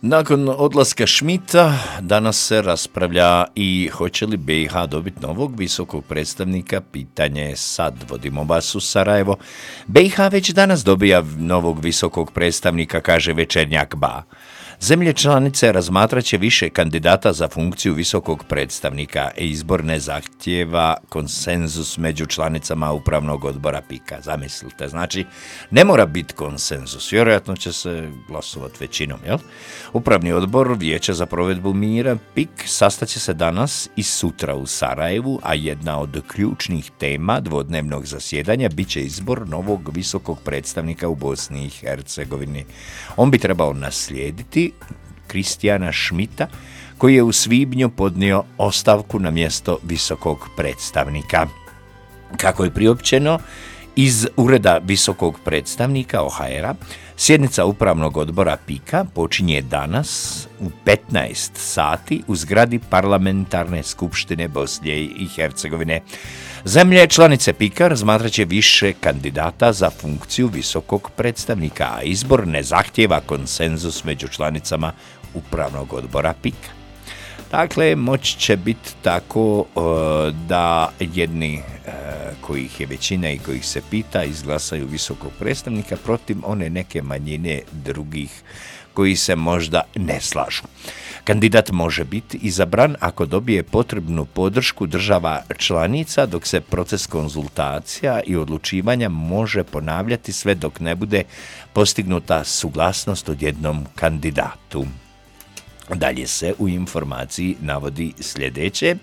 Nakon odlaska Schmidta danas se raspravlja i hoće li BiH dobiti novog visokog predstavnika. Pitanje je sad. Vodimo vas u Sarajevo. BiH već danas dobija novog visokog predstavnika, kaže Večernjak BA. Zemlje članice razmatrat će više kandidata za funkciju visokog predstavnika i izbor ne zahtijeva konsenzus među članicama upravnog odbora PIK-a. Zamislite, znači ne mora biti konsenzus, vjerojatno će se glasovati većinom, jel? Upravni odbor Vijeća za provedbu mira PIK sastaće se danas i sutra u Sarajevu, a jedna od ključnih tema dvodnevnog zasjedanja bit će izbor novog visokog predstavnika u Bosni i Hercegovini. On bi trebao naslijediti Kristijana Schmidta, koji je u svibnju podnio ostavku na mjesto visokog predstavnika. Kako je priopćeno iz Ureda visokog predstavnika OHR-a, sjednica upravnog odbora PIK-a počinje danas u 15 sati u zgradi Parlamentarne skupštine Bosne i Hercegovine. Zemlje članice PIK-a razmatrat će više kandidata za funkciju visokog predstavnika, a izbor ne zahtijeva konsenzus među članicama upravnog odbora PIK-a. Dakle, moć će biti tako da jedni kojih je većina i kojih se pita izglasaju visokog predstavnika protiv one neke manjine drugih koji se možda ne slažu. Kandidat može biti izabran ako dobije potrebnu podršku država članica, dok se proces konzultacija i odlučivanja može ponavljati sve dok ne bude postignuta suglasnost od jednom kandidatu. Dalje se u informaciji navodi sljedeće.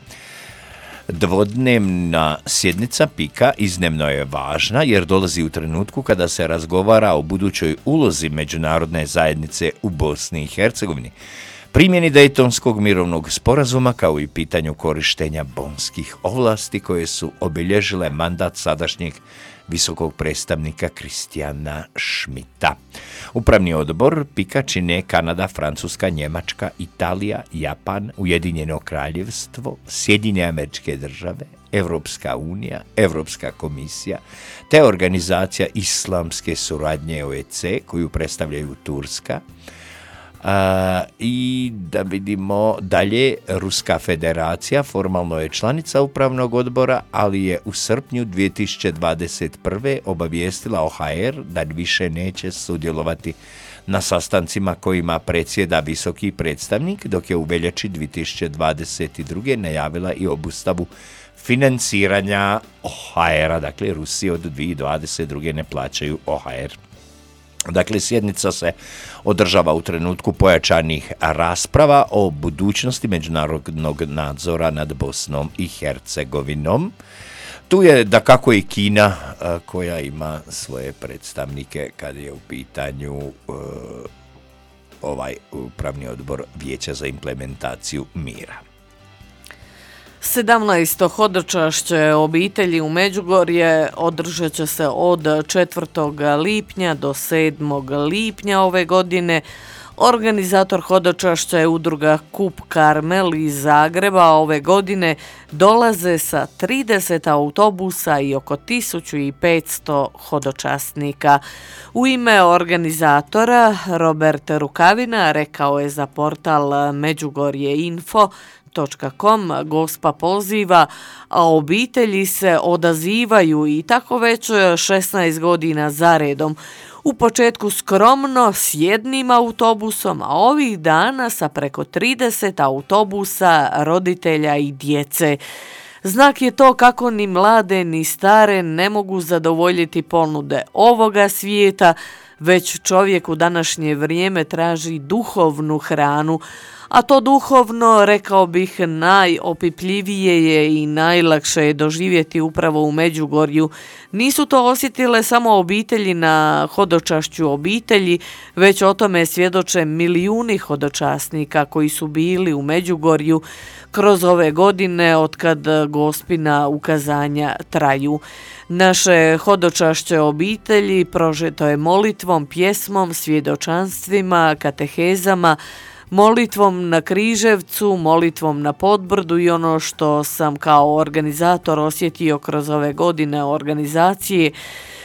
Dvodnevna sjednica PIK-a iznimno je važna jer dolazi u trenutku kada se razgovara o budućoj ulozi međunarodne zajednice u Bosni i Hercegovini, primjeni Dejtonskog mirovnog sporazuma kao i pitanju korištenja bonskih ovlasti koje su obilježile mandat sadašnjeg visokog predstavnika Kristijana Schmidta. Upravni odbor PIK-a čine Kanada, Francuska, Njemačka, Italija, Japan, Ujedinjeno kraljevstvo, Sjedinjene Američke Države, Europska unija, Europska komisija, te organizacija islamske suradnje OEC koju predstavljaju Turska. I da vidimo dalje, Ruska federacija formalno je članica upravnog odbora, ali je u srpnju 2021. obavijestila OHR da više neće sudjelovati na sastancima kojima predsjeda visoki predstavnik, dok je u veljači 2022. najavila i obustavu financiranja OHR-a, dakle Rusiji od 2022. ne plaćaju OHR. Dakle, sjednica se održava u trenutku pojačanih rasprava o budućnosti međunarodnog nadzora nad Bosnom i Hercegovinom. Tu je dakako i Kina koja ima svoje predstavnike kad je u pitanju ovaj upravni odbor Vijeća za implementaciju mira. 17. hodočašće obitelji u Međugorje održat će se od 4. lipnja do 7. lipnja ove godine. Organizator hodočašća je udruga Kup Karmel iz Zagreba. Ove godine dolaze sa 30 autobusa i oko 1500 hodočasnika. U ime organizatora Robert Rukavina rekao je za portal Međugorje.info.com: Gospa poziva, a obitelji se odazivaju i tako već 16 godina za redom. U početku skromno s jednim autobusom, a ovih dana sa preko 30 autobusa roditelja i djece. Znak je to kako ni mlade ni stare ne mogu zadovoljiti ponude ovoga svijeta, već čovjek u današnje vrijeme traži duhovnu hranu, a to duhovno, rekao bih, najopipljivije je i najlakše je doživjeti upravo u Međugorju. Nisu to osjetile samo obitelji na hodočašću obitelji, već o tome svjedoče milijuni hodočasnika koji su bili u Međugorju kroz ove godine otkad Gospina ukazanja traju. Naše hodočašće obitelji prožeto je molitvom, pjesmom, svjedočanstvima, katehezama, molitvom na Križevcu, molitvom na Podbrdu i ono što sam kao organizator osjetio kroz ove godine organizacije,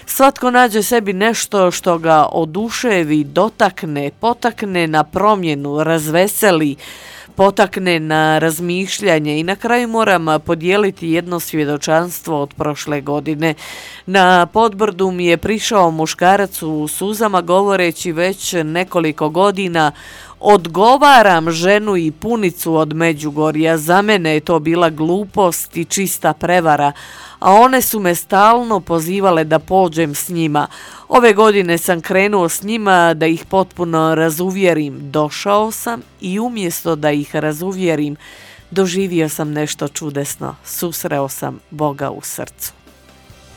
Svatko nađe sebi nešto što ga oduševi, dotakne, potakne na promjenu, razveseli, potakne na razmišljanje i na kraju moram podijeliti jedno svjedočanstvo od prošle godine. Na Podbrdu mi je prišao muškarac u suzama govoreći već nekoliko godina: odgovaram ženu i punicu od Međugorja, za mene je to bila glupost i čista prevara, a one su me stalno pozivale da pođem s njima. Ove godine sam krenuo s njima da ih potpuno razuvjerim. Došao sam i umjesto da ih razuvjerim, doživio sam nešto čudesno. Susreo sam Boga u srcu.